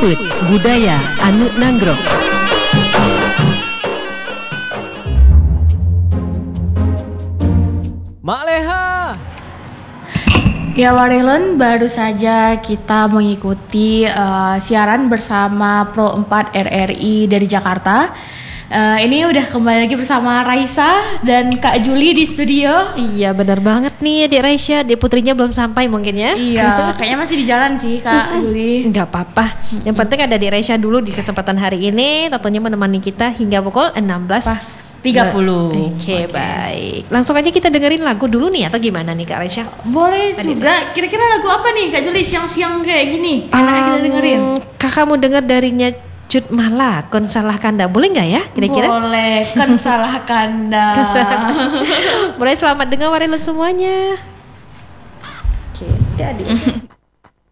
Sambut budaya anu nanggrok. Mak Leha. Ya Warelen, baru saja kita mengikuti siaran bersama Pro 4 RRI dari Jakarta. Ini udah kembali lagi bersama Raisa dan Kak Juli di studio. Iya benar banget nih Adik Raisya, Adik Putrinya belum sampai mungkin ya. Iya, kayaknya masih di jalan sih Kak Juli. Enggak apa-apa, yang penting ada Adik Raisya dulu di kesempatan hari ini, tentunya menemani kita hingga pukul 16. 30. Oke, baik. Langsung aja kita dengerin lagu dulu nih atau gimana nih Kak Raisya? Boleh juga. Kira-kira lagu apa nih Kak Juli siang-siang kayak gini? Enak kita dengerin. Kakak mau denger darinya Cut Mala, Kon Salah Kanda. Boleh nggak ya kira-kira? Boleh, Kon Salah Kanda. Boleh, selamat dengar Warelen semuanya. Oke, adik.